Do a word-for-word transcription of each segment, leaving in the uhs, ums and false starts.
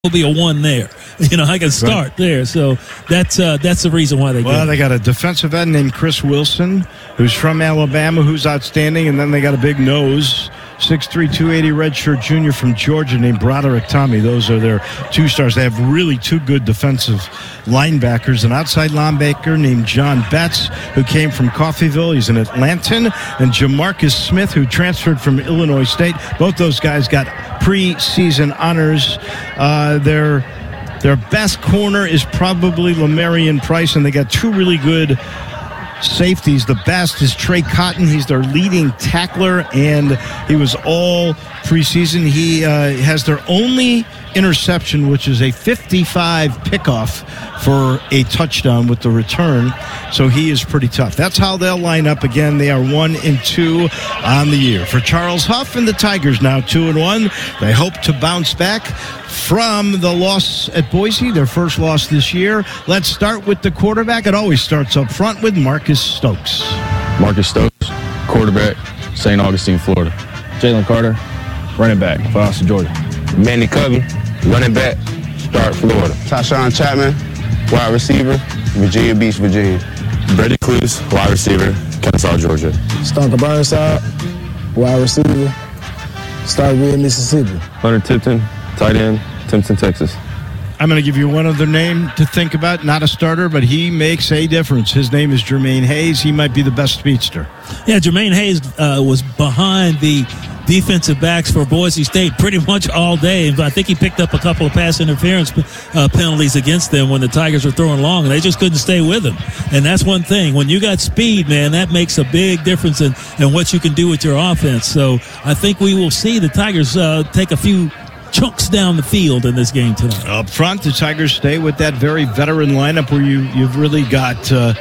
will be a one there. You know, I can start right there. So that's uh, that's the reason why they well, get they got a defensive end named Chris Wilson, who's from Alabama, who's outstanding, and then they got a big nose, six three, two eighty redshirt junior from Georgia named Broderick Tommy. Those are their two stars. They have really two good defensive linebackers, an outside linebacker named John Betts, who came from Coffeyville. He's an Atlantan, and Jamarcus Smith, who transferred from Illinois State. Both those guys got preseason honors. Uh, their their best corner is probably Lamarian Price, and they got two really good safeties. The best is Trey Cotton. He's their leading tackler, and he was all preseason. He uh, has their only interception, which is a fifty-five pickoff for a touchdown with the return. So he is pretty tough. That's how they'll line up again. They are one and two on the year. For Charles Huff and the Tigers, now two and one. They hope to bounce back from the loss at Boise, their first loss this year. Let's start with the quarterback. It always starts up front with Marcus Stokes. Marcus Stokes, quarterback, Saint Augustine, Florida. Jalen Carter, running back, Valdosta, Georgia. Manny Covey, running back, Start, Florida. Tashawn Chapman, wide receiver, Virginia Beach, Virginia. Brady Clues, wide receiver, Kennesaw, Georgia. Stonka Burnside, wide receiver, Starkville, Mississippi. Hunter Tipton, tight end, Timpson, Texas. I'm going to give you one other name to think about. Not a starter, but he makes a difference. His name is Jermaine Hayes. He might be the best speedster. Yeah, Jermaine Hayes uh, was behind the defensive backs for Boise State pretty much all day. I think he picked up a couple of pass interference uh, penalties against them when the Tigers were throwing long, and they just couldn't stay with him. And that's one thing. When you got speed, man, that makes a big difference in, in what you can do with your offense. So I think we will see the Tigers uh, take a few chunks down the field in this game tonight. Up front, the Tigers stay with that very veteran lineup where you, you've really got uh,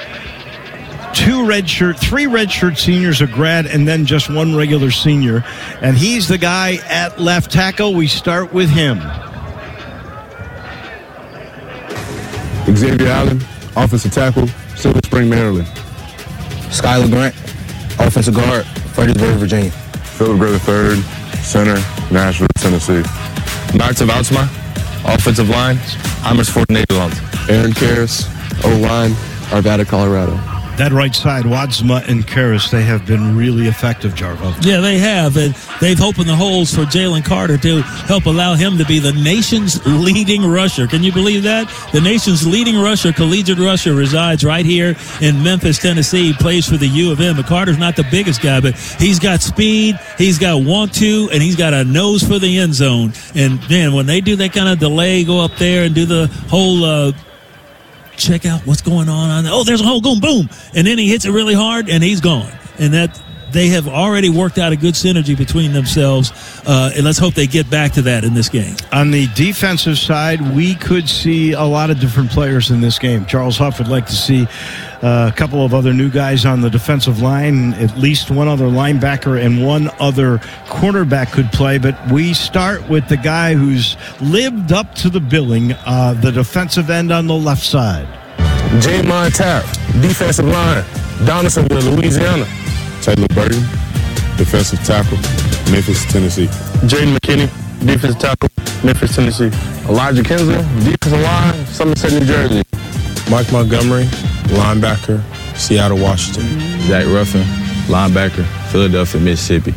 two redshirt, three redshirt seniors, a grad, and then just one regular senior. And he's the guy at left tackle. We start with him. Xavier Allen, offensive tackle, Silver Spring, Maryland. Skylar Grant, offensive guard, Fredericksburg, Virginia. Philip Gray the third, center, Nashville, Tennessee. Marta Valtzma, offensive line, Amersfoort, Nederland. Aaron Karras, O-line, Arvada, Colorado. That right side, Wadsma and Karras, they have been really effective, Jarvo. Yeah, they have. And they've opened the holes for Jalen Carter to help allow him to be the nation's leading rusher. Can you believe that? The nation's leading rusher, collegiate rusher, resides right here in Memphis, Tennessee. He plays for the U of M. But Carter's not the biggest guy, but he's got speed, he's got want-to, and he's got a nose for the end zone. And, man, when they do that kind of delay, go up there and do the whole uh, – check out what's going on. Oh, there's a hole, boom, boom. And then he hits it really hard, and he's gone. And that they have already worked out a good synergy between themselves. Uh, and let's hope they get back to that in this game. On the defensive side, we could see a lot of different players in this game. Charles Huff would like to see uh, a couple of other new guys on the defensive line. At least one other linebacker and one other cornerback could play. But we start with the guy who's lived up to the billing, uh, the defensive end on the left side. Jamon Tapp, defensive line, Donaldsonville, Louisiana. Taylor Burton, defensive tackle, Memphis, Tennessee. Jaden McKinney, defensive tackle, Memphis, Tennessee. Elijah Kinsler, defensive line, Somerset, New Jersey. Mike Montgomery, linebacker, Seattle, Washington. Zach Ruffin, linebacker, Philadelphia, Mississippi.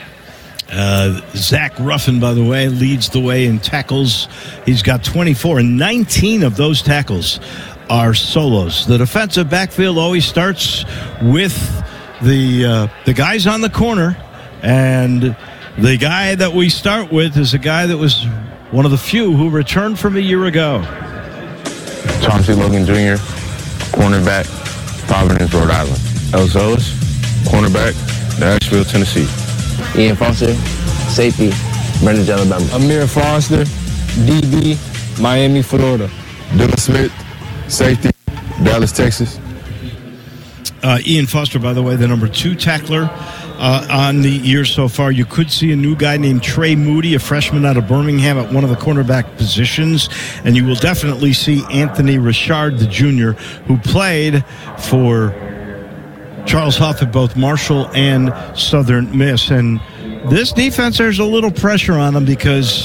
Uh, Zach Ruffin, by the way, leads the way in tackles. He's got twenty-four, and nineteen of those tackles are solos. The defensive backfield always starts with the uh, the guys on the corner, and the guy that we start with is a guy that was one of the few who returned from a year ago. Chauncey Logan Junior, cornerback, Providence, Rhode Island. Elzolas, cornerback, Nashville, Tennessee. Ian Foster, safety, Brendan, Alabama. Amir Foster, D B, Miami, Florida. Dylan Smith, safety, Dallas, Texas. Uh, Ian Foster, by the way, the number two tackler uh, on the year so far. You could see a new guy named Trey Moody, a freshman out of Birmingham, at one of the cornerback positions. And you will definitely see Anthony Richard, the junior, who played for Charles Huff at both Marshall and Southern Miss. And this defense, there's a little pressure on them because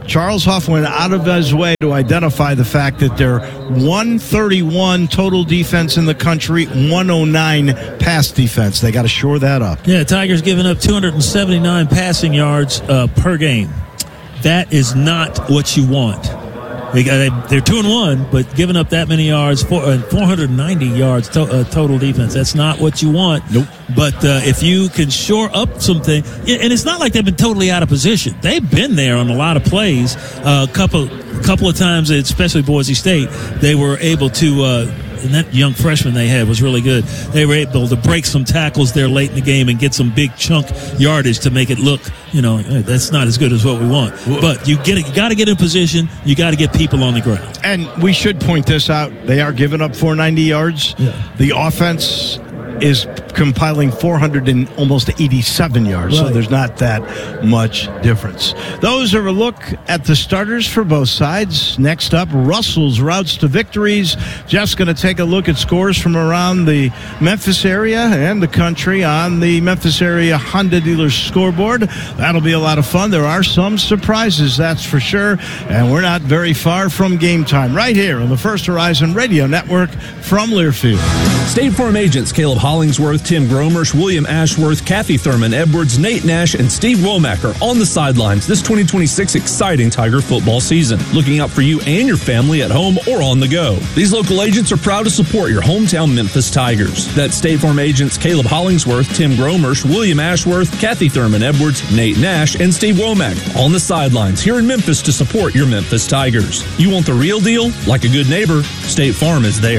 Charles Huff went out of his way to identify the fact that they're one thirty-one total defense in the country, one oh nine pass defense. They got to shore that up. Yeah, Tigers giving up two hundred seventy-nine passing yards uh, per game. That is not what you want. They got, they're two and one, but giving up that many yards, four, uh, four hundred ninety yards to, uh, total defense. That's not what you want. Nope. But uh, if you can shore up something, and it's not like they've been totally out of position. They've been there on a lot of plays. A uh, couple, couple of times, especially Boise State, they were able to. Uh, And that young freshman they had was really good. They were able to break some tackles there late in the game and get some big chunk yardage to make it look, you know, that's not as good as what we want. But you get, you got to get in position. You got to get people on the ground. And we should point this out. They are giving up four hundred ninety yards. Yeah. The offense is compiling four hundred and almost eighty-seven yards, right. So there's not that much difference. Those are a look at the starters for both sides. Next up, Russell's routes to victories. Jeff's going to take a look at scores from around the Memphis area and the country on the Memphis area Honda dealer scoreboard. That'll be a lot of fun. There are some surprises, that's for sure, and we're not very far from game time right here on the First Horizon Radio Network from Learfield. State Farm agents Caleb Hollingsworth, Tim Gromersh, William Ashworth, Kathy Thurman Edwards, Nate Nash, and Steve Womack are on the sidelines this twenty twenty-six exciting Tiger football season, looking out for you and your family at home or on the go. These local agents are proud to support your hometown Memphis Tigers. That's State Farm agents Caleb Hollingsworth, Tim Gromersh, William Ashworth, Kathy Thurman Edwards, Nate Nash, and Steve Womack on the sidelines here in Memphis to support your Memphis Tigers. You want the real deal? Like a good neighbor, State Farm is there.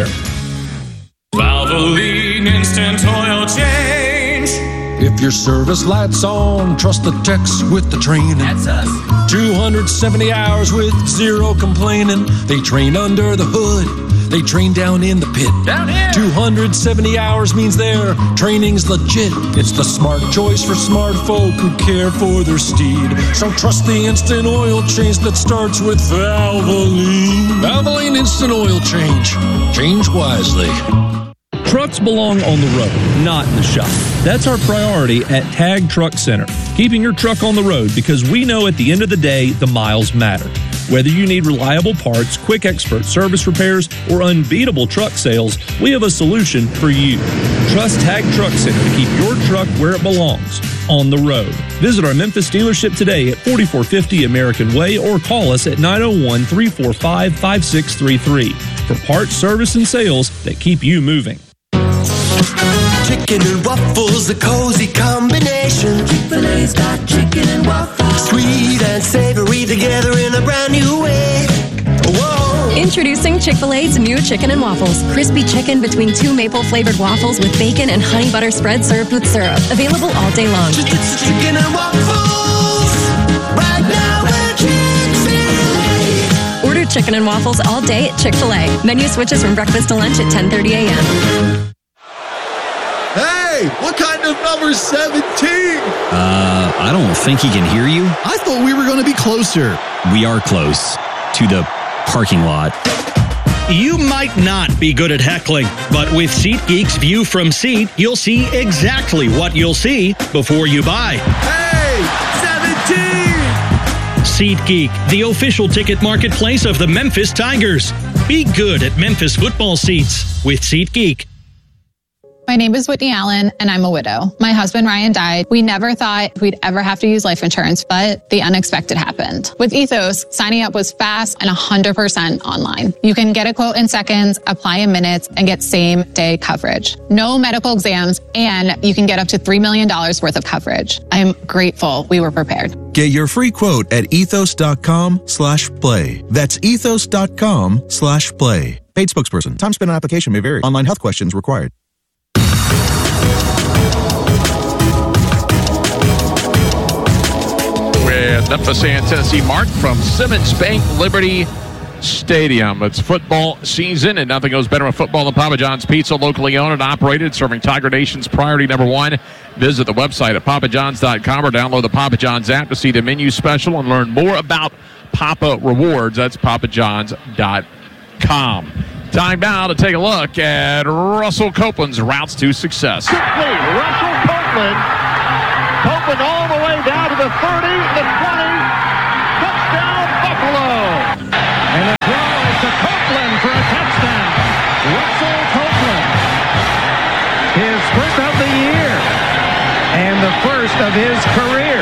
Valvoline Instant Oil Change. If your service light's on, trust the techs with the training. That's us. two hundred seventy hours with zero complaining. They train under the hood. They train down in the pit. Down here. two hundred seventy hours means their training's legit. It's the smart choice for smart folk who care for their steed. So trust the instant oil change that starts with Valvoline. Valvoline Instant Oil Change. Change wisely. Trucks belong on the road, not in the shop. That's our priority at Tag Truck Center, keeping your truck on the road because we know at the end of the day, the miles matter. Whether you need reliable parts, quick expert service repairs, or unbeatable truck sales, we have a solution for you. Trust Tag Truck Center to keep your truck where it belongs, on the road. Visit our Memphis dealership today at forty-four fifty American Way or call us at nine oh one, three four five, five six three three for parts, service, and sales that keep you moving. Chicken and waffles, a cozy combination. Chick-fil-A's got chicken and waffles. Sweet and savory together in a brand new way. Whoa. Introducing Chick-fil-A's new chicken and waffles. Crispy chicken between two maple-flavored waffles with bacon and honey butter spread served with syrup. Available all day long. Chicken and waffles. Right now at Chick-fil-A. Order chicken and waffles all day at Chick-fil-A. Menu switches from breakfast to lunch at ten thirty a.m. Hey, what kind of number seventeen? Uh, I don't think he can hear you. I thought we were going to be closer. We are close to the parking lot. You might not be good at heckling, but with SeatGeek's View from Seat, you'll see exactly what you'll see before you buy. Hey, seventeen! SeatGeek, the official ticket marketplace of the Memphis Tigers. Be good at Memphis football seats with SeatGeek. My name is Whitney Allen, and I'm a widow. My husband, Ryan, died. We never thought we'd ever have to use life insurance, but the unexpected happened. With Ethos, signing up was fast and one hundred percent online. You can get a quote in seconds, apply in minutes, and get same-day coverage. No medical exams, and you can get up to three million dollars worth of coverage. I'm grateful we were prepared. Get your free quote at ethos.com slash play. That's ethos.com slash play. Paid spokesperson. Time spent on application may vary. Online health questions required. With Memphis and Tennessee Mark from Simmons Bank Liberty Stadium. It's football season, and nothing goes better with football than Papa John's Pizza, locally owned and operated, serving Tiger Nation's priority number one. Visit the website at papa johns dot com or download the Papa John's app to see the menu special and learn more about Papa Rewards. That's papa johns dot com. Time now to take a look at Russell Copeland's routes to success. Russell Copeland. Copeland all the way down to the thirty, the twenty. Touchdown, his career.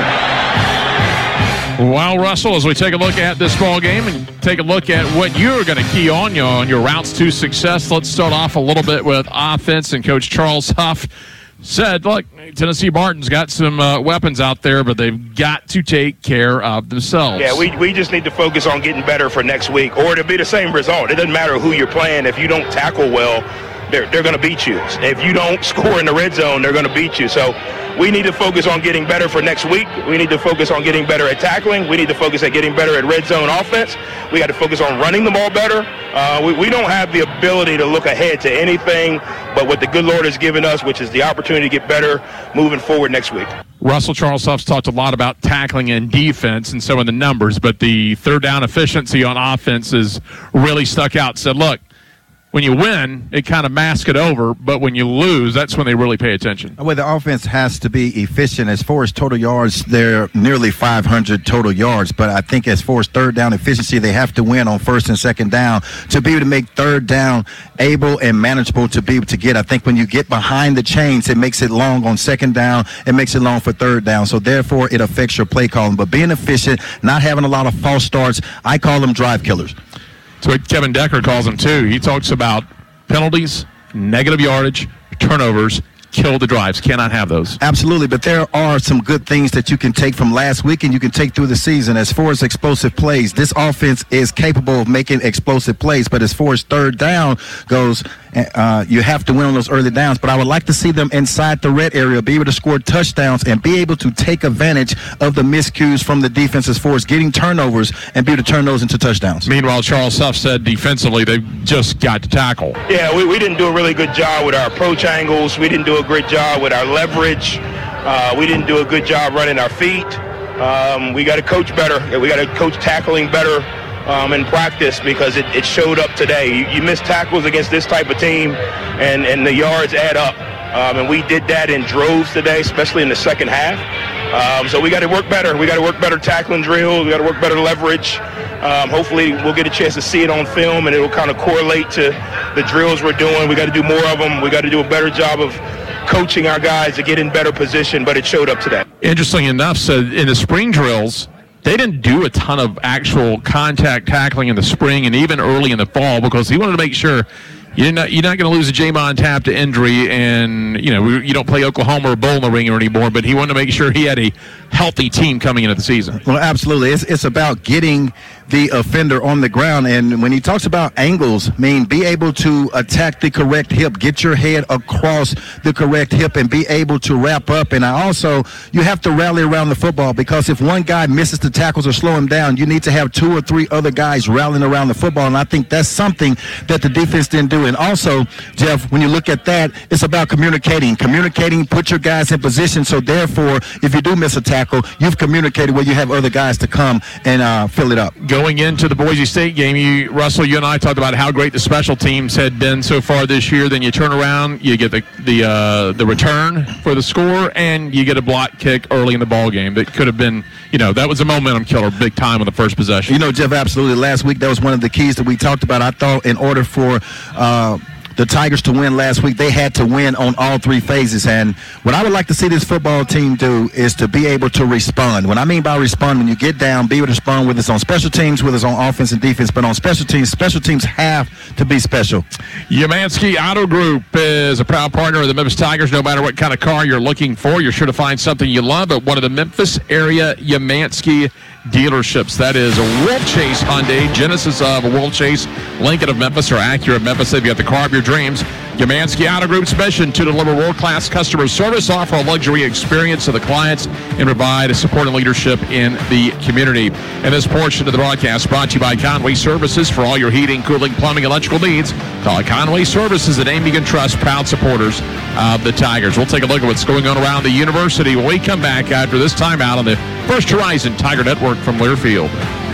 Well, Russell, as we take a look at this ball game and take a look at what you're going to key on, you know, on your routes to success, let's start off a little bit with offense. And Coach Charles Huff said, look, Tennessee Martin's got some uh, weapons out there, but they've got to take care of themselves. Yeah, we, we just need to focus on getting better for next week, or it'll be the same result. It doesn't matter who you're playing. If you don't tackle well, they're, they're going to beat you. If you don't score in the red zone, they're going to beat you. So we need to focus on getting better for next week. We need to focus on getting better at tackling. We need to focus on getting better at red zone offense. We got to focus on running the ball better. Uh, we, we don't have the ability to look ahead to anything but what the good Lord has given us, which is the opportunity to get better moving forward next week. Russell Charles Huff's talked a lot about tackling and defense and some of the numbers, but the third down efficiency on offense has really stuck out. Said, look, when you win, it kind of masks it over, but when you lose, that's when they really pay attention. Well, the offense has to be efficient. As far as total yards, they're nearly five hundred total yards, but I think as far as third down efficiency, they have to win on first and second down to be able to make third down able and manageable to be able to get. I think when you get behind the chains, it makes it long on second down, it makes it long for third down, so therefore it affects your play calling. But being efficient, not having a lot of false starts, I call them drive killers. That's what Kevin Decker calls them, too. He talks about penalties, negative yardage, turnovers, kill the drives. Cannot have those. Absolutely, but there are some good things that you can take from last week and you can take through the season. As far as explosive plays, this offense is capable of making explosive plays, but as far as third down goes, uh, you have to win on those early downs. But I would like to see them inside the red area, be able to score touchdowns and be able to take advantage of the miscues from the defense as far as getting turnovers and be able to turn those into touchdowns. Meanwhile, Charles Huff said defensively they've just got to tackle. Yeah, we, we didn't do a really good job with our approach angles. We didn't do a great job with our leverage. Uh, we didn't do a good job running our feet. Um, we got to coach better. We got to coach tackling better um, in practice because it, it showed up today. You, you miss tackles against this type of team, and, and the yards add up. Um, and we did that in droves today, especially in the second half. Um, so we got to work better. We got to work better tackling drills. We got to work better leverage. Um, hopefully we'll get a chance to see it on film, and it'll kind of correlate to the drills we're doing. We got to do more of them. We got to do a better job of coaching our guys to get in better position, but it showed up today. Interesting enough, so in the spring drills, they didn't do a ton of actual contact tackling in the spring and even early in the fall because he wanted to make sure you're not, you're not going to lose a Jamon Tapp to injury, and you know you don't play Oklahoma or Bull in the Ringer anymore, but he wanted to make sure he had a healthy team coming into the season. Well, absolutely. It's, it's about getting the offender on the ground, and when he talks about angles, I mean, be able to attack the correct hip, get your head across the correct hip, and be able to wrap up. And I also, you have to rally around the football because if one guy misses the tackles or slow him down, you need to have two or three other guys rallying around the football, and I think that's something that the defense didn't do. And also, Jeff, when you look at that, it's about communicating. Communicating, put your guys in position, so therefore, if you do miss a tackle, you've communicated where you have other guys to come and uh, fill it up. Going into the Boise State game, you, Russell, you and I talked about how great the special teams had been so far this year. Then you turn around, you get the the uh, the return for the score, and you get a block kick early in the ball game that could have been, you know, that was a momentum killer big time on the first possession. You know, Jeff, absolutely. Last week, that was one of the keys that we talked about. I thought in order for uh, the Tigers to win last week, they had to win on all three phases. And what I would like to see this football team do is to be able to respond. What I mean by respond, when you get down, be able to respond, whether it's on special teams, whether it's on offense and defense, but on special teams, special teams have to be special. Yamansky Auto Group is a proud partner of the Memphis Tigers. No matter what kind of car you're looking for, you're sure to find something you love at one of the Memphis area Yamansky dealerships. That is World Chase Hyundai, Genesis of World Chase, Lincoln of Memphis, or Acura of Memphis. They've got the car of your dreams. Yamansky Auto Group's mission to deliver world-class customer service, offer a luxury experience to the clients, and provide support and leadership in the community. And this portion of the broadcast brought to you by Conway Services for all your heating, cooling, plumbing, electrical needs. Call Conway Services, a name you can trust, proud supporters of the Tigers. We'll take a look at what's going on around the university when we come back after this timeout on the First Horizon Tiger Network from Learfield.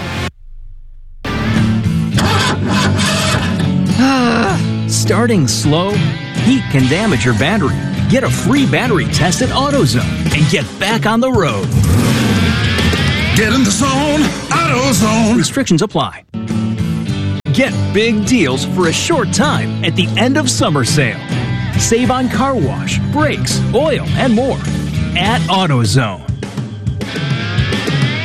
Starting slow? Heat can damage your battery. Get a free battery test at AutoZone and get back on the road. Get in the zone, AutoZone. Restrictions apply. Get big deals for a short time at the end of summer sale. Save on car wash, brakes, oil, and more at AutoZone.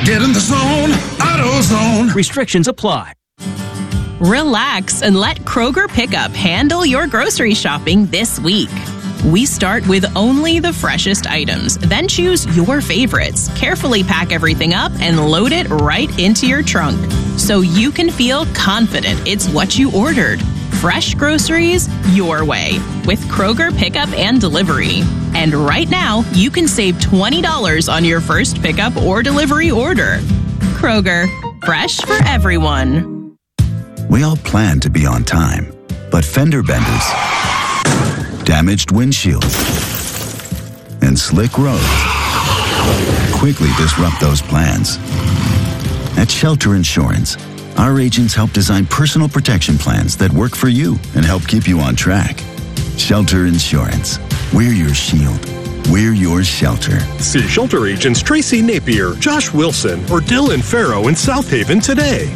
Get in the zone, AutoZone. Restrictions apply. Relax and let Kroger Pickup handle your grocery shopping this week. We start with only the freshest items, then choose your favorites, carefully pack everything up, and load it right into your trunk so you can feel confident it's what you ordered. Fresh groceries your way with Kroger Pickup and Delivery. And right now, you can save twenty dollars on your first pickup or delivery order. Kroger, fresh for everyone. We all plan to be on time, but fender benders, damaged windshields, and slick roads quickly disrupt those plans. At Shelter Insurance, our agents help design personal protection plans that work for you and help keep you on track. Shelter Insurance. We're your shield. We're your shelter. See Shelter agents Tracy Napier, Josh Wilson, or Dylan Farrow in South Haven today.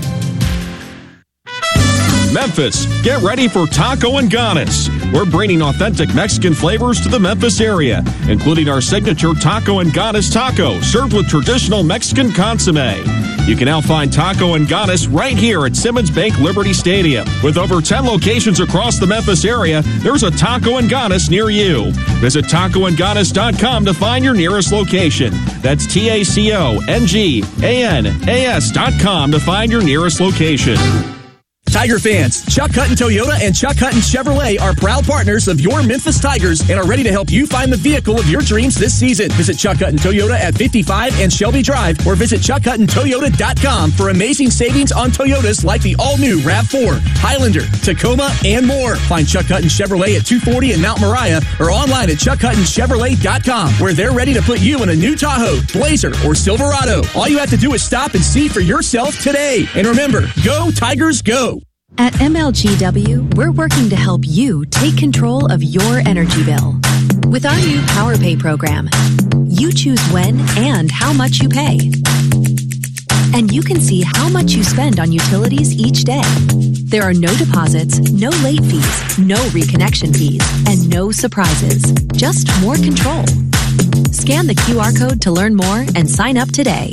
Memphis, get ready for Taco and Ganas. We're bringing authentic Mexican flavors to the Memphis area, including our signature Taco and Ganas taco, served with traditional Mexican consomme. You can now find Taco and Ganas right here at Simmons Bank Liberty Stadium. With over ten locations across the Memphis area, there's a Taco and Ganas near you. Visit taco and ganas dot com to find your nearest location. That's T A C O N G A N A S dot com to find your nearest location. Tiger fans, Chuck Hutton Toyota and Chuck Hutton Chevrolet are proud partners of your Memphis Tigers and are ready to help you find the vehicle of your dreams this season. Visit Chuck Hutton Toyota at fifty-five and Shelby Drive or visit chuck hutton toyota dot com for amazing savings on Toyotas like the all-new RAV four, Highlander, Tacoma, and more. Find Chuck Hutton Chevrolet at two forty in Mount Moriah or online at chuck hutton chevrolet dot com where they're ready to put you in a new Tahoe, Blazer, or Silverado. All you have to do is stop and see for yourself today. And remember, go Tigers, go! At M L G W, we're working to help you take control of your energy bill. With our new PowerPay program, you choose when and how much you pay. And you can see how much you spend on utilities each day. There are no deposits, no late fees, no reconnection fees, and no surprises. Just more control. Scan the Q R code to learn more and sign up today.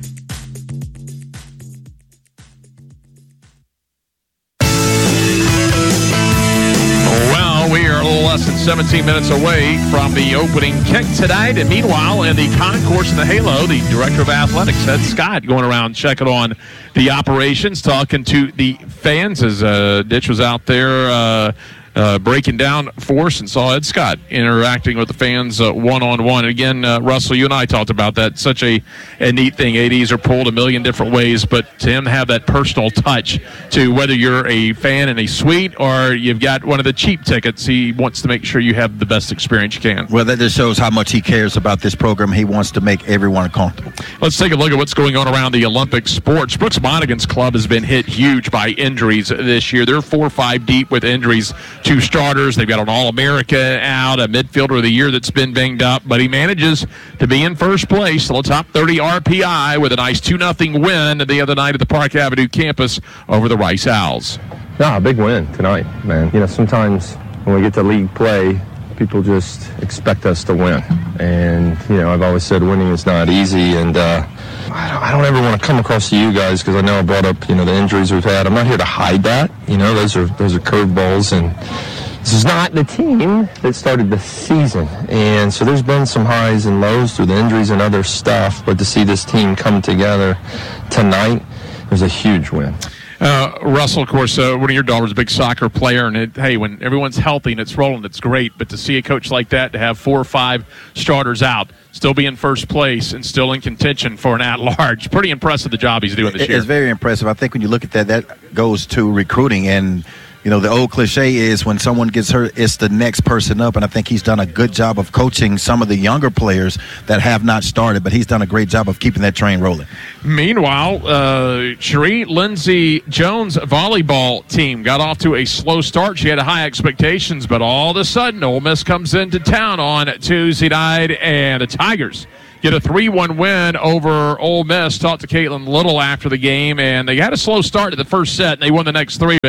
Less than seventeen minutes away from the opening kick tonight. And meanwhile, in the concourse in the Halo, the director of athletics, Ed Scott, going around checking on the operations, talking to the fans as uh, Ditch was out there uh, uh, breaking down force and saw Ed Scott interacting with the fans uh, one-on-one. And again, uh, Russell, you and I talked about that. Such a, a neat thing. A Ds are pulled a million different ways, but to him have that personal touch to whether you're a fan in a suite or you've got one of the cheap tickets, he wants to make sure you have the best experience you can. Well, that just shows how much he cares about this program. He wants to make everyone comfortable. Let's take a look at what's going on around the Olympic sports. Brooks Monaghan's club has been hit huge by injuries this year. They're four or five deep with injuries. Two starters. They've got an All-America out, a midfielder of the year that's been banged up, but he manages to be in first place, still a top thirty R P I with a nice two nothing win the other night at the Park Avenue campus over the Rice Owls. No, a big win tonight, man. You know, sometimes when we get to league play, people just expect us to win. And, you know, I've always said winning is not easy. And uh, I, don't, I don't ever want to come across to you guys because I know I brought up, you know, the injuries we've had. I'm not here to hide that. You know, those are those are curveballs. And this is not the team that started the season. And so there's been some highs and lows through the injuries and other stuff. But to see this team come together tonight was a huge win. Uh, Russell, of course, uh, one of your daughters, a big soccer player, and it, hey, when everyone's healthy and it's rolling, it's great. But to see a coach like that, to have four or five starters out, still be in first place and still in contention for an at-large, pretty impressive the job he's doing this it, year. It's very impressive. I think when you look at that, that goes to recruiting. And, you know, the old cliche is when someone gets hurt, it's the next person up. And I think he's done a good job of coaching some of the younger players that have not started, but he's done a great job of keeping that train rolling. Meanwhile, uh, Cherie Lindsay Jones' volleyball team got off to a slow start. She had high expectations, but all of a sudden, Ole Miss comes into town on Tuesday night, and the Tigers get a three one win over Ole Miss. Talked to Caitlin Little after the game, and they had a slow start to the first set, and they won the next three, but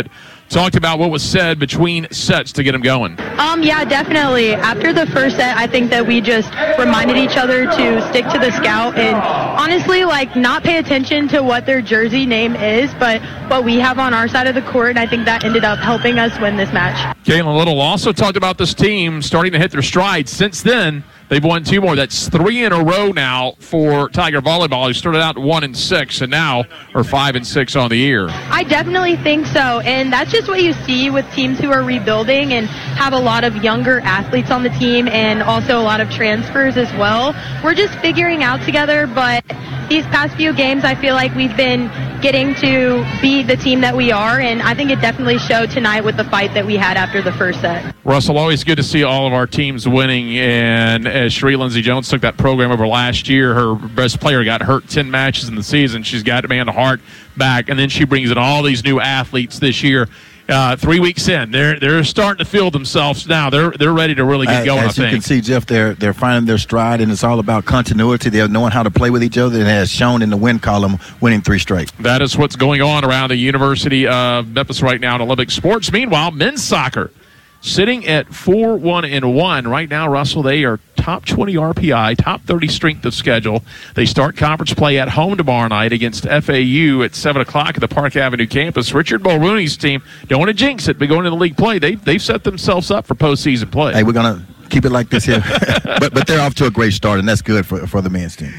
talked about what was said between sets to get them going. Um, yeah, definitely. After the first set, I think that we just reminded each other to stick to the scout and honestly, like, not pay attention to what their jersey name is, but what we have on our side of the court, and I think that ended up helping us win this match. Caitlin Little also talked about this team starting to hit their stride. Since then, they've won two more. That's three in a row now for Tiger Volleyball, who started out one and six and now are five and six on the year. I definitely think so, and that's just what you see with teams who are rebuilding and have a lot of younger athletes on the team and also a lot of transfers as well. We're just figuring out together, but these past few games, I feel like we've been getting to be the team that we are, and I think it definitely showed tonight with the fight that we had after the first set. Russell, always good to see all of our teams winning, and as Sheree Lindsay Jones took that program over last year, her best player got hurt ten matches in the season. She's got Amanda Hart back, and then she brings in all these new athletes this year. Uh, three weeks in, they're they're starting to feel themselves now. They're they're ready to really get going. As I think. you can see, Jeff, they're they're finding their stride, and it's all about continuity. They're knowing how to play with each other, and has shown in the win column, winning three straight. That is what's going on around the University of Memphis right now in Olympic sports. Meanwhile, men's soccer sitting at four one and one right now. Russell, they are top twenty R P I, top thirty strength of schedule. They start conference play at home tomorrow night against F A U at seven o'clock at the Park Avenue campus. Richard Mulrooney's team, don't want to jinx it, but going into the league play, they, they've set themselves up for postseason play. Hey, we're going to keep it like this here. but but they're off to a great start, and that's good for, for the men's team.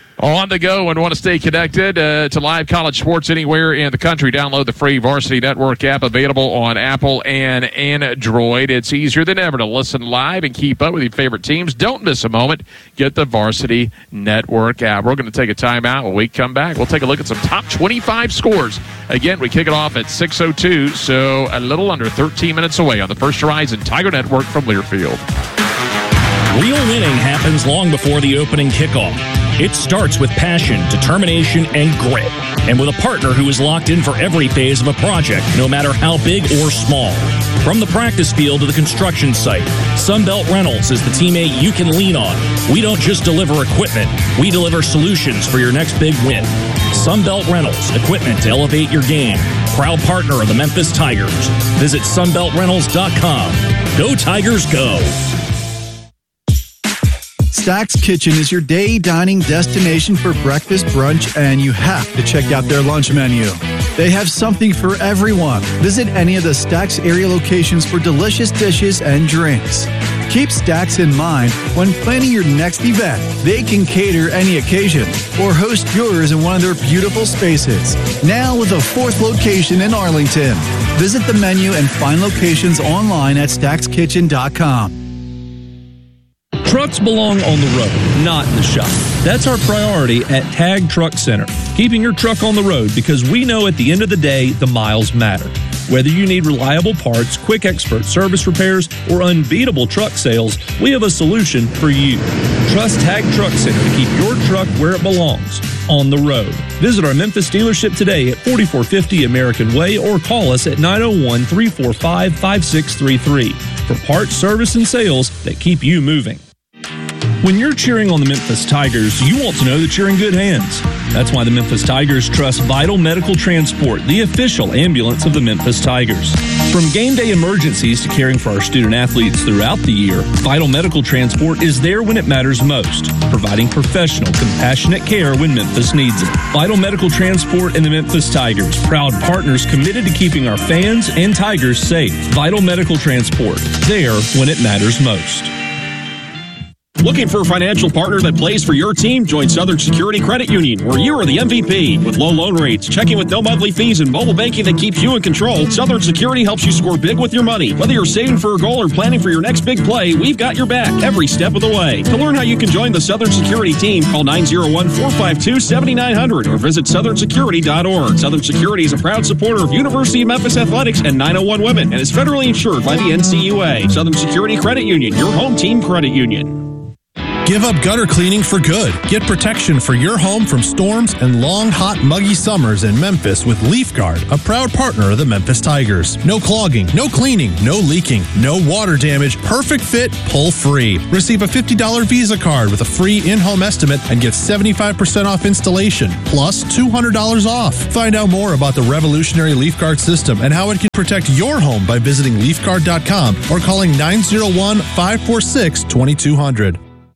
On the go and want to stay connected uh, to live college sports anywhere in the country. Download the free Varsity Network app, available on Apple and Android. It's easier than ever to listen live and keep up with your favorite teams. Don't miss a moment. Get the Varsity Network app. We're going to take a timeout. When we come back, we'll take a look at some top twenty-five scores. Again, we kick it off at six oh two, so a little under thirteen minutes away on the First Horizon Tiger Network from Learfield. Real winning happens long before the opening kickoff. It starts with passion, determination, and grit. And with a partner who is locked in for every phase of a project, no matter how big or small. From the practice field to the construction site, Sunbelt Rentals is the teammate you can lean on. We don't just deliver equipment, we deliver solutions for your next big win. Sunbelt Rentals, equipment to elevate your game. Proud partner of the Memphis Tigers. Visit sunbelt rentals dot com. Go Tigers, go! Stack's Kitchen is your day dining destination for breakfast, brunch, and you have to check out their lunch menu. They have something for everyone. Visit any of the Stack's area locations for delicious dishes and drinks. Keep Stack's in mind when planning your next event. They can cater any occasion or host yours in one of their beautiful spaces. Now with a fourth location in Arlington. Visit the menu and find locations online at stacks kitchen dot com. Trucks belong on the road, not in the shop. That's our priority at Tag Truck Center, keeping your truck on the road because we know at the end of the day, the miles matter. Whether you need reliable parts, quick expert service repairs, or unbeatable truck sales, we have a solution for you. Trust Tag Truck Center to keep your truck where it belongs, on the road. Visit our Memphis dealership today at forty-four fifty American Way or call us at nine oh one, three four five, five six three three for parts, service, and sales that keep you moving. When you're cheering on the Memphis Tigers, you want to know that you're in good hands. That's why the Memphis Tigers trust Vital Medical Transport, the official ambulance of the Memphis Tigers. From game day emergencies to caring for our student athletes throughout the year, Vital Medical Transport is there when it matters most, providing professional, compassionate care when Memphis needs it. Vital Medical Transport and the Memphis Tigers, proud partners committed to keeping our fans and Tigers safe. Vital Medical Transport, there when it matters most. Looking for a financial partner that plays for your team? Join Southern Security Credit Union, where you are the M V P. With low loan rates, checking with no monthly fees, and mobile banking that keeps you in control, Southern Security helps you score big with your money. Whether you're saving for a goal or planning for your next big play, we've got your back every step of the way. To learn how you can join the Southern Security team, call nine oh one, four five two, seven nine zero zero or visit southern security dot org. Southern Security is a proud supporter of University of Memphis Athletics and nine oh one Women and is federally insured by the N C U A. Southern Security Credit Union, your home team credit union. Give up gutter cleaning for good. Get protection for your home from storms and long, hot, muggy summers in Memphis with LeafGuard, a proud partner of the Memphis Tigers. No clogging, no cleaning, no leaking, no water damage. Perfect fit, pull free. Receive a fifty dollars Visa card with a free in-home estimate and get seventy-five percent off installation, plus two hundred dollars off. Find out more about the revolutionary LeafGuard system and how it can protect your home by visiting leaf guard dot com or calling nine oh one, five four six, two two zero zero.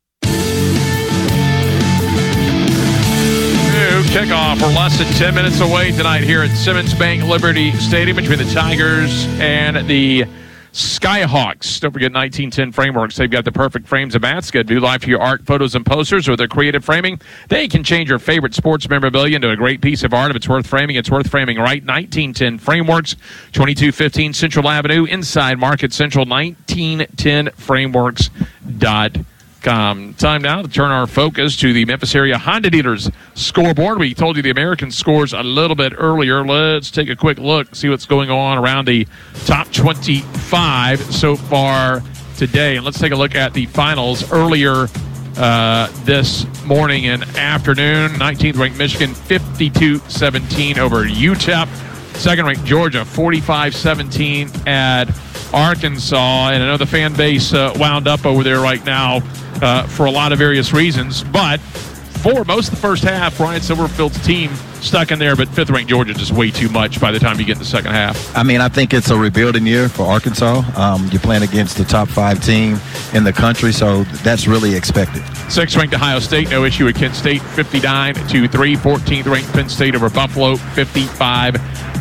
Kickoff. We're less than ten minutes away tonight here at Simmons Bank Liberty Stadium between the Tigers and the Skyhawks. Don't forget nineteen ten Frameworks. They've got the perfect frames and mats. Get new life to your art, photos, and posters with their creative framing. They can change your favorite sports memorabilia into a great piece of art. If it's worth framing, it's worth framing right. nineteen ten Frameworks, twenty-two fifteen Central Avenue, inside Market Central, nineteen ten frameworks dot com. Um, time now to turn our focus to the Memphis area Honda dealers scoreboard. We told you the American scores a little bit earlier. Let's take a quick look, see what's going on around the top twenty-five so far today. And let's take a look at the finals earlier uh, this morning and afternoon. nineteenth ranked Michigan fifty-two seventeen over U T E P. Second ranked Georgia forty-five seventeen at Arkansas. And I know the fan base uh, wound up over there right now uh, for a lot of various reasons. But for most of the first half, Ryan Silverfield's team stuck in there, but fifth-ranked Georgia just way too much by the time you get in the second half. I mean, I think it's a rebuilding year for Arkansas. Um, you're playing against the top five team in the country, so that's really expected. Sixth-ranked Ohio State, no issue at Kent State, fifty-nine to three. fourteenth-ranked Penn State over Buffalo, fifty-five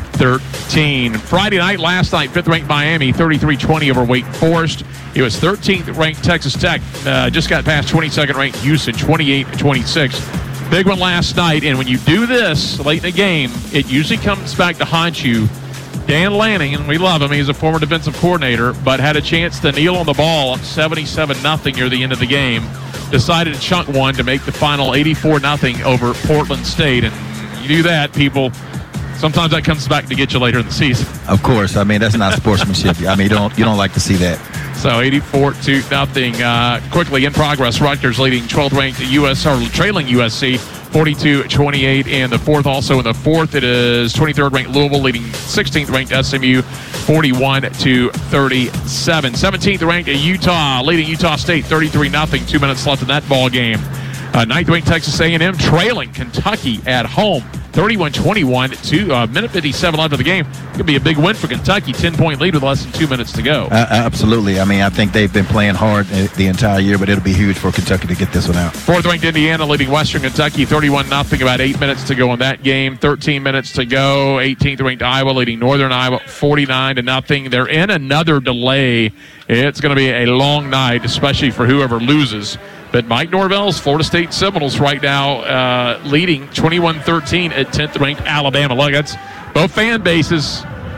thirteen. Friday night, last night, fifth-ranked Miami, thirty-three twenty over Wake Forest. It was thirteenth-ranked Texas Tech, uh, just got past twenty-second-ranked Houston, twenty-eight twenty-six. Big one last night, and when you do this late in the game, it usually comes back to haunt you. Dan Lanning, and we love him, he's a former defensive coordinator, but had a chance to kneel on the ball up seventy-seven nothing near the end of the game. Decided to chunk one to make the final eighty-four nothing over Portland State. And you do that, people, sometimes that comes back to get you later in the season. Of course. I mean, that's not sportsmanship. I mean, you don't you don't like to see that. So eighty-four to nothing. Uh, quickly in progress, Rutgers leading twelfth-ranked U S or trailing U S C forty-two twenty-eight in the fourth. Also in the fourth, it is twenty-third-ranked Louisville leading sixteenth-ranked S M U forty-one to thirty-seven. seventeenth-ranked Utah leading Utah State thirty-three nothing. Two minutes left in that ball game. Uh, ninth-ranked Texas A and M trailing Kentucky at home thirty-one twenty-one. Two uh, minute fifty-seven left of the game. Could be a big win for Kentucky. ten-point lead with less than two minutes to go. Uh, absolutely. I mean, I think they've been playing hard the entire year, but it'll be huge for Kentucky to get this one out. Fourth-ranked Indiana leading Western Kentucky thirty-one nothing. About eight minutes to go in that game. thirteen minutes to go. eighteenth-ranked Iowa leading Northern Iowa forty-nine to nothing. They're in another delay. It's going to be a long night, especially for whoever loses. But Mike Norvell's Florida State Seminoles right now uh, leading twenty-one thirteen at tenth-ranked Alabama. Look, that's both fan bases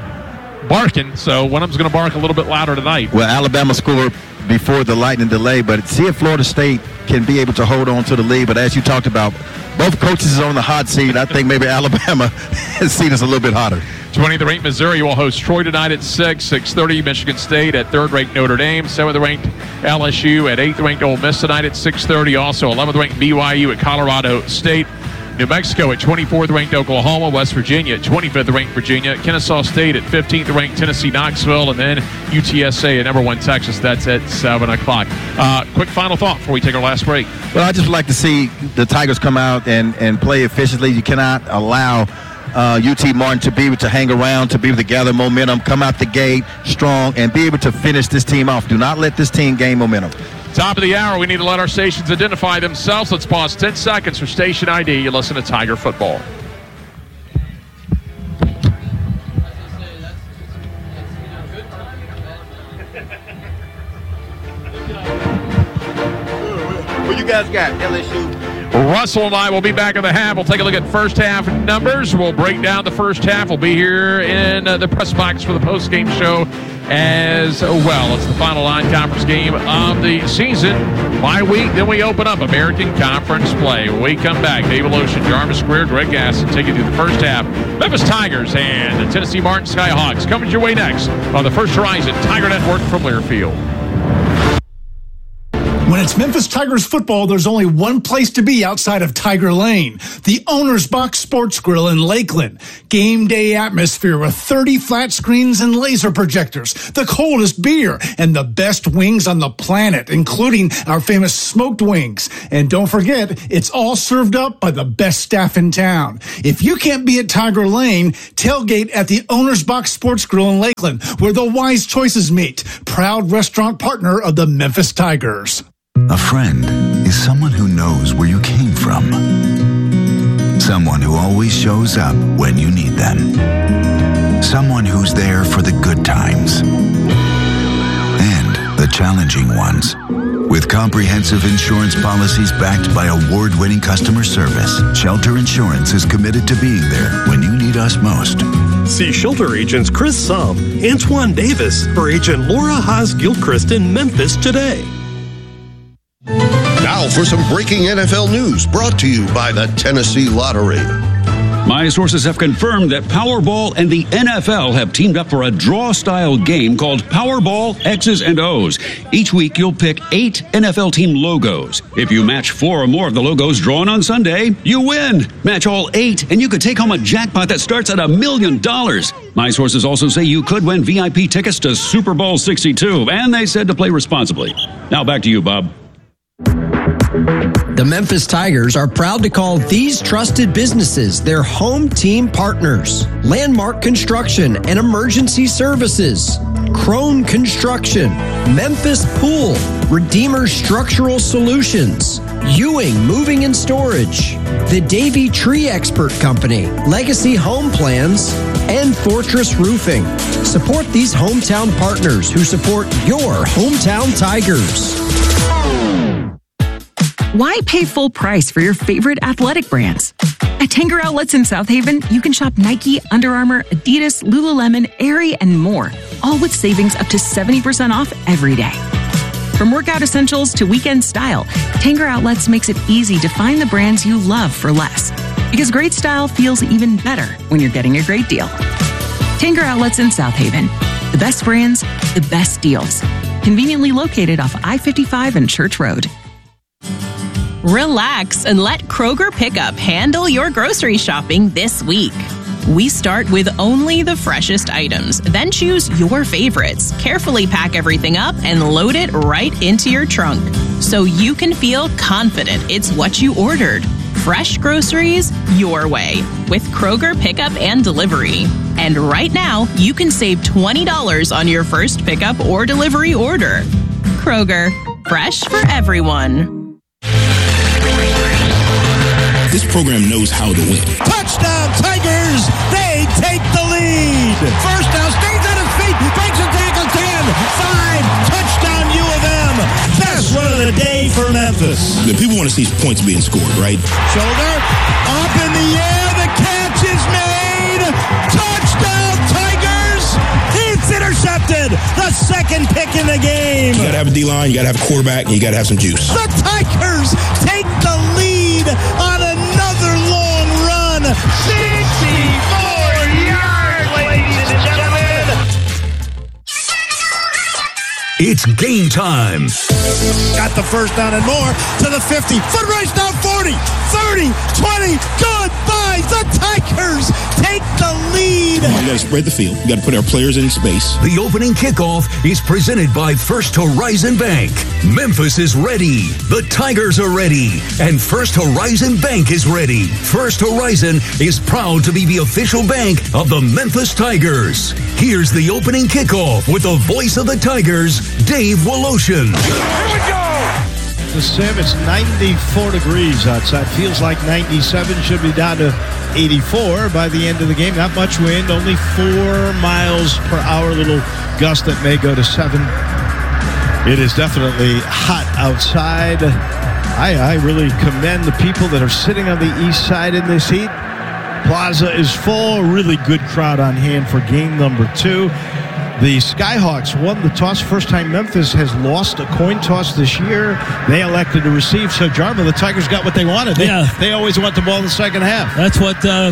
barking, so one of them's going to bark a little bit louder tonight. Well, Alabama scored before the lightning delay, but see if Florida State can be able to hold on to the lead. But as you talked about, both coaches are on the hot seat. I think maybe Alabama has seen us a little bit hotter. twentieth-ranked Missouri will host Troy tonight at six. six thirty Michigan State at third-ranked Notre Dame. seventh-ranked L S U at eighth-ranked Ole Miss tonight at six thirty. Also eleventh-ranked B Y U at Colorado State. New Mexico at twenty-fourth-ranked Oklahoma. West Virginia at twenty-fifth-ranked Virginia. Kennesaw State at fifteenth-ranked Tennessee Knoxville. And then U T S A at number one Texas. That's at seven o'clock. Uh, quick final thought before we take our last break. Well, I just would like to see the Tigers come out and, and play efficiently. You cannot allow Uh, U T Martin to be able to hang around, to be able to gather momentum, come out the gate strong, and be able to finish this team off. Do not let this team gain momentum. Top of the hour, we need to let our stations identify themselves. Let's pause ten seconds for station I D. You listen to Tiger Football. What you guys got, L S U? Russell and I will be back in the half. We'll take a look at first half numbers. We'll break down the first half. We'll be here in uh, the press box for the post-game show as well. It's the final non-conference game of the season. Bye week, then we open up American Conference play. When we come back, David Lotion, Jarvis Square, Greg Gasson take you through the first half. Memphis Tigers and the Tennessee Martin Skyhawks coming your way next on the First Horizon Tiger Network from Learfield. When it's Memphis Tigers football, there's only one place to be outside of Tiger Lane, the Owner's Box Sports Grill in Lakeland. Game day atmosphere with thirty flat screens and laser projectors, the coldest beer, and the best wings on the planet, including our famous smoked wings. And don't forget, it's all served up by the best staff in town. If you can't be at Tiger Lane, tailgate at the Owner's Box Sports Grill in Lakeland, where the wise choices meet. Proud restaurant partner of the Memphis Tigers. A friend is someone who knows where you came from. Someone who always shows up when you need them. Someone who's there for the good times and the challenging ones. With comprehensive insurance policies backed by award-winning customer service, Shelter Insurance is committed to being there when you need us most. See Shelter agents Chris Somm, Antoine Davis, or agent Laura Haas-Gilchrist in Memphis today. Now for some breaking N F L news brought to you by the Tennessee Lottery. My sources have confirmed that Powerball and the N F L have teamed up for a draw-style game called Powerball X's and O's. Each week, you'll pick eight N F L team logos. If you match four or more of the logos drawn on Sunday, you win. Match all eight, and you could take home a jackpot that starts at a million dollars. My sources also say you could win V I P tickets to Super Bowl sixty-two, and they said to play responsibly. Now back to you, Bob. The Memphis Tigers are proud to call these trusted businesses their home team partners. Landmark Construction and Emergency Services, Crone Construction, Memphis Pool, Redeemer Structural Solutions, Ewing Moving and Storage, the Davey Tree Expert Company, Legacy Home Plans, and Fortress Roofing. Support these hometown partners who support your hometown Tigers. Why pay full price for your favorite athletic brands? At Tanger Outlets in South Haven, you can shop Nike, Under Armour, Adidas, Lululemon, Aerie, and more, all with savings up to seventy percent off every day. From workout essentials to weekend style, Tanger Outlets makes it easy to find the brands you love for less. Because great style feels even better when you're getting a great deal. Tanger Outlets in South Haven. The best brands, the best deals. Conveniently located off I fifty-five and Church Road. Relax and let Kroger Pickup handle your grocery shopping this week. We start with only the freshest items, then choose your favorites, carefully pack everything up, and load it right into your trunk so you can feel confident it's what you ordered. Fresh groceries your way with Kroger Pickup and Delivery. And right now, you can save twenty dollars on your first pickup or delivery order. Kroger, fresh for everyone. This program knows how to win. Touchdown, Tigers! They take the lead! First down, stays on his feet, breaks a tackle, ten, five, touchdown U of M! Best run of the day for Memphis. The people want to see points being scored, right? Shoulder, up in the air, the catch is made! Touchdown, Tigers! It's intercepted! The second pick in the game! You gotta have a D-line, you gotta have a quarterback, and you gotta have some juice. The Tigers take the lead on another long run. sixty-four yards, ladies and gentlemen. It's game time. Got the first down and more to the fifty. Foot race down forty, thirty, twenty. Goodbye. The Tigers take the lead. You got to spread the field. You got to put our players in space. The opening kickoff is presented by First Horizon Bank. Memphis is ready. The Tigers are ready. And First Horizon Bank is ready. First Horizon is proud to be the official bank of the Memphis Tigers. Here's the opening kickoff with the voice of the Tigers, Dave Woloshin. Here we go. The Sim, it's ninety-four degrees outside. Feels like ninety-seven. Should be down to eighty-four by the end of the game. Not much wind, only four miles per hour. Little gust that may go to seven. It is definitely hot outside. I, I really commend the people that are sitting on the east side in this heat. Plaza is full. Really good crowd on hand for game number two. The Skyhawks won the toss. First time Memphis has lost a coin toss this year. They elected to receive. So, Jarman, the Tigers got what they wanted. They, yeah. they always want the ball in the second half. That's what uh,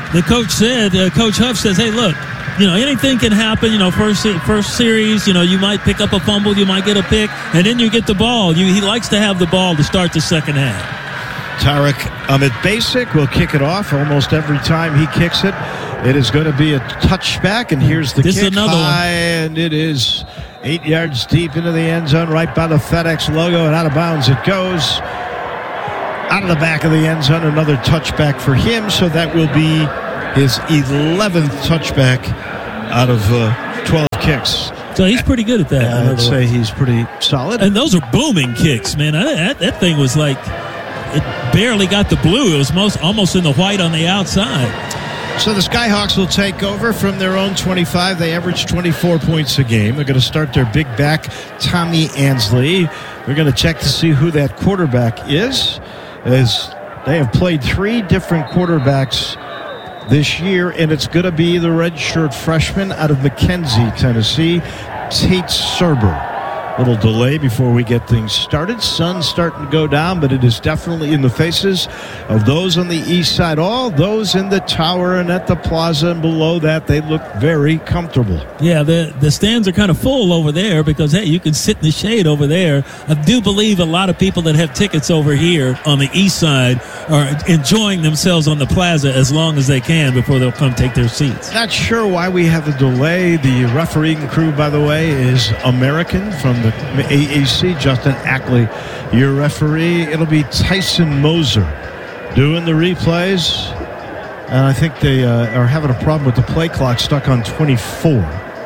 the coach said, uh, Coach Huff says, hey, look, you know, anything can happen. You know, first first series, you know, you might pick up a fumble, you might get a pick, and then you get the ball. You, he likes to have the ball to start the second half. Tarek Ahmed Basic will kick it off almost every time he kicks it. It is going to be a touchback, and here's the this kick. Is another high, one. And it is eight yards deep into the end zone, right by the FedEx logo, and out of bounds it goes. Out of the back of the end zone, another touchback for him, so that will be his eleventh touchback out of uh, twelve kicks. So he's pretty good at that. Uh, I'd say he's pretty solid. And those are booming kicks, man. That, that thing was like, it barely got the blue. It was most almost in the white on the outside. So the Skyhawks will take over from their own twenty-five. They average twenty-four points a game. They're going to start their big back, Tommy Ansley. We're going to check to see who that quarterback is, as they have played three different quarterbacks this year, and it's going to be the redshirt freshman out of McKenzie, Tennessee, Tate Serber. Little delay before we get things started. Sun's starting to go down, but it is definitely in the faces of those on the east side. All those in the tower and at the plaza and below that, they look very comfortable. Yeah, the the stands are kind of full over there because, hey, you can sit in the shade over there. I do believe a lot of people that have tickets over here on the east side are enjoying themselves on the plaza as long as they can before they'll come take their seats. Not sure why we have a delay. The refereeing crew, by the way, is American from the A A C. Justin Ackley, your referee. It'll be Tyson Moser doing the replays. And I think they uh, are having a problem with the play clock stuck on twenty-four.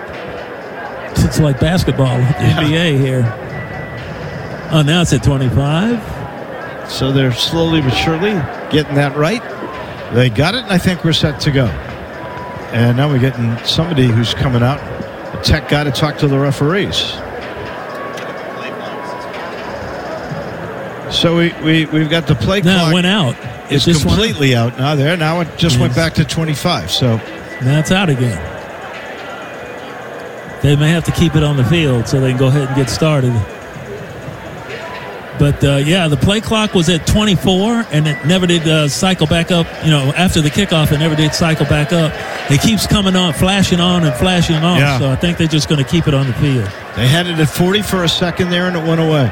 It's like basketball with the yeah. N B A here. Oh, now it's at twenty-five. So they're slowly but surely getting that right. They got it, and I think we're set to go. And now we're getting somebody who's coming out, a tech guy, to talk to the referees. So we, we, we've got the play now clock. It went out. It's completely out now there. Now it just yes. went back to twenty-five. So now it's out again. They may have to keep it on the field so they can go ahead and get started. But, uh, yeah, the play clock was at twenty-four, and it never did uh, cycle back up. You know, after the kickoff, it never did cycle back up. It keeps coming on, flashing on and flashing off. Yeah. So I think they're just going to keep it on the field. They had it at forty for a second there, and it went away.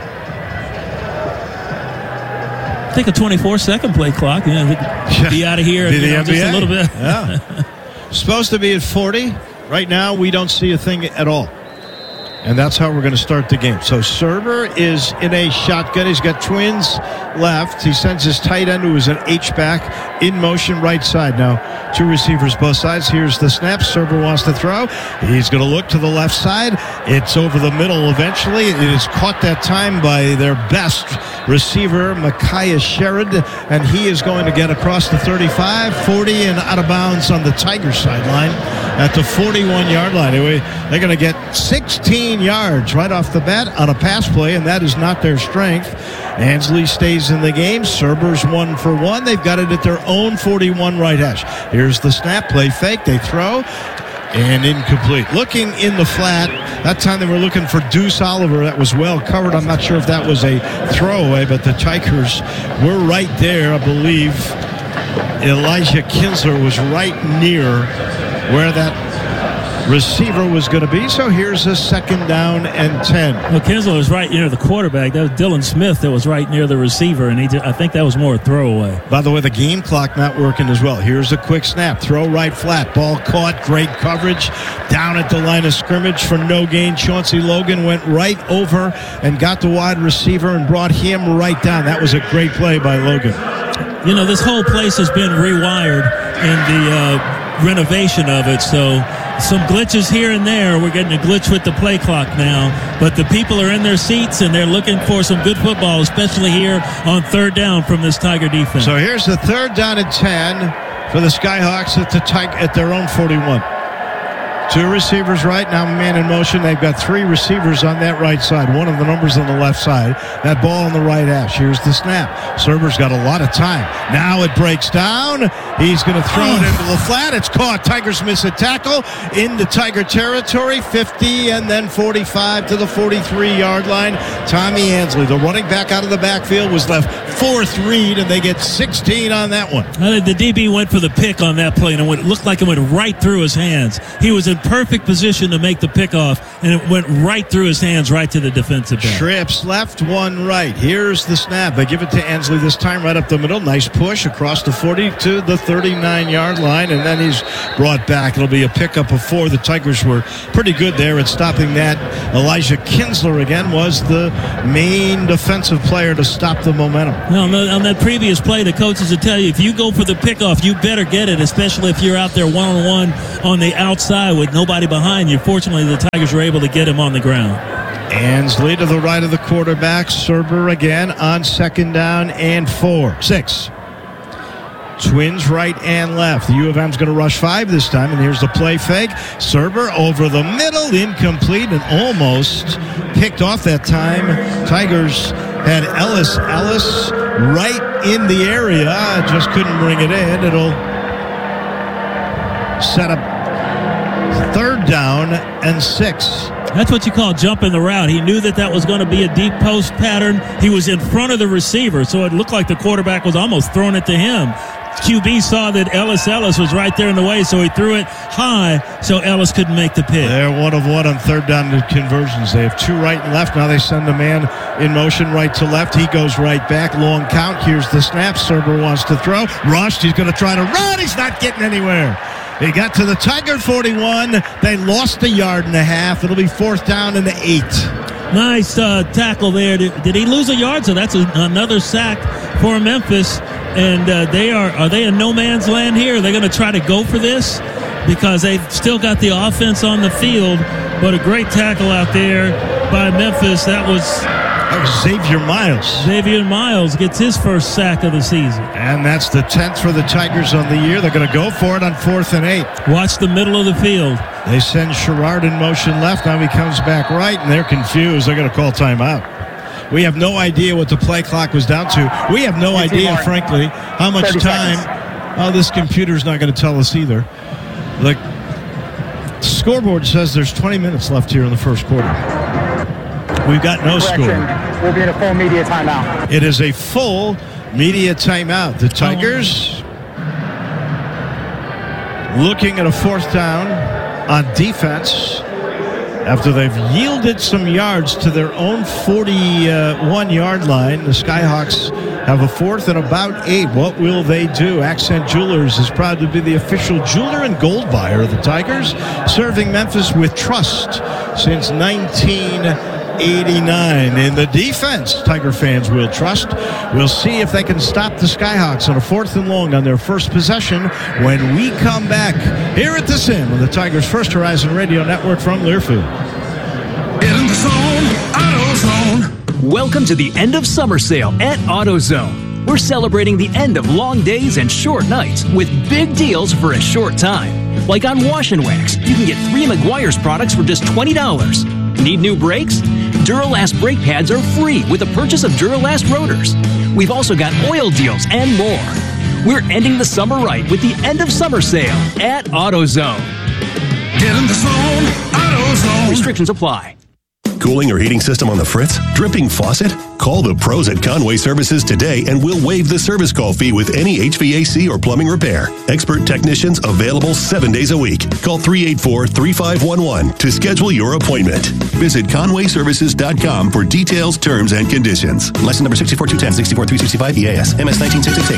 I think a twenty-four second play clock. You know, be out of here you know, just a little bit. Yeah. Supposed to be at forty. Right now, we don't see a thing at all. And that's how we're going to start the game. So Serber is in a shotgun. He's got twins left. He sends his tight end, who is an H-back, in motion right side. Now, two receivers both sides. Here's the snap. Serber wants to throw. He's going to look to the left side. It's over the middle eventually. It is caught that time by their best receiver, Micaiah Sherrod, and he is going to get across the thirty-five, forty, and out of bounds on the Tiger sideline at the forty-one yard line. Anyway, they're going to get sixteen yards right off the bat on a pass play, and that is not their strength. Ansley stays in the game. Serber's one for one. They've got it at their own forty-one right hash. Here's the snap, play fake. They throw. And incomplete. Looking in the flat. That time they were looking for Deuce Oliver. That was well covered. I'm not sure if that was a throwaway, but the Tigers were right there. I believe Elijah Kinsler was right near where that receiver was going to be. So here's a second down and ten. Well, Kinsler was right near the quarterback. That was Dylan Smith that was right near the receiver, and he did, I think that was more a throwaway. By the way, the game clock not working as well. Here's a quick snap. Throw right flat. Ball caught. Great coverage. Down at the line of scrimmage for no gain. Chauncey Logan went right over and got the wide receiver and brought him right down. That was a great play by Logan. You know, this whole place has been rewired in the uh, renovation of it, so some glitches here and there. We're getting a glitch with the play clock now, but the people are in their seats and they're looking for some good football, especially here on third down from this Tiger defense. So here's the third down and ten for the Skyhawks at the Tiger, at their own forty-one. Two receivers right now, man in motion. They've got three receivers on that right side. One of the numbers on the left side. That ball on the right hash. Here's the snap. Serber's got a lot of time. Now it breaks down. He's going to throw oh. it into the flat. It's caught. Tigers miss a tackle into Tiger territory. fifty and then forty-five to the forty-three-yard line. Tommy Ansley, the running back out of the backfield, was left fourth read, and they get sixteen on that one. Uh, the D B went for the pick on that play, and it looked like it went right through his hands. He was in perfect position to make the pickoff, and it went right through his hands, right to the defensive back. Trips left, one right. Here's the snap. They give it to Ansley this time right up the middle. Nice push across the forty to the thirty-nine-yard line, and then he's brought back. It'll be a pickup of four. The Tigers were pretty good there at stopping that. Elijah Kinsler, again, was the main defensive player to stop the momentum. No, on that previous play, the coaches would tell you, if you go for the pickoff, you better get it, especially if you're out there one-on-one on the outside with nobody behind you. Fortunately, the Tigers were able to get him on the ground. Ansley to the right of the quarterback. Serber again on second down and four. Six. Twins right and left. The U of M's going to rush five this time, and here's the play fake. Serber over the middle, incomplete, and almost picked off that time. Tigers had Ellis Ellis right in the area, just couldn't bring it in. It'll set up third down and six. That's what you call jumping the route. He knew that that was going to be a deep post pattern. He was in front of the receiver, so it looked like the quarterback was almost throwing it to him. Q B saw that Ellis Ellis was right there in the way, so he threw it high so Ellis couldn't make the pick. They're one of one on third down conversions. They have two right and left. Now they send a man in motion right to left. He goes right back. Long count. Here's the snap. Serber wants to throw. Rushed. He's going to try to run. He's not getting anywhere. He got to the Tiger forty-one. They lost a yard and a half. It'll be fourth down and eight. Nice uh, tackle there. Did, did he lose a yard? So that's a, another sack for Memphis. And uh, they are are they in no man's land here? Are they going to try to go for this? Because they've still got the offense on the field. But a great tackle out there by Memphis. That was... That was Xavier Miles. Xavier Miles gets his first sack of the season. And that's the tenth for the Tigers on the year. They're going to go for it on fourth and eight. Watch the middle of the field. They send Sherrard in motion left. Now he comes back right, and they're confused. They're going to call timeout. We have no idea what the play clock was down to. We have no idea, frankly, how much time. Oh, this computer's not going to tell us either. The scoreboard says there's twenty minutes left here in the first quarter. We've got no score. We'll be in a full media timeout. It is a full media timeout. The Tigers looking at a fourth down on defense after they've yielded some yards to their own forty-one-yard line. The Skyhawks have a fourth and about eight. What will they do? Accent Jewelers is proud to be the official jeweler and gold buyer of the Tigers, serving Memphis with trust since nineteen eighty-nine. In the defense, Tiger fans will trust. We'll see if they can stop the Skyhawks on a fourth and long on their first possession when we come back here at the Sim on the Tigers' First Horizon Radio Network from Learfield. In the zone, AutoZone. Welcome to the end of summer sale at AutoZone. We're celebrating the end of long days and short nights with big deals for a short time. Like on Wash and Wax, you can get three Meguiar's products for just twenty dollars. Need new brakes? Duralast brake pads are free with the purchase of Duralast rotors. We've also got oil deals and more. We're ending the summer right with the end of summer sale at AutoZone. Get in the zone, AutoZone. Restrictions apply. Cooling or heating system on the fritz? Dripping faucet? Call the pros at Conway Services today and we'll waive the service call fee with any H V A C or plumbing repair. Expert technicians available seven days a week. Call three eight four, three five one one to schedule your appointment. Visit conway services dot com for details, terms, and conditions. License number six four two one zero, six four three six five E A S, M S nineteen six six eight.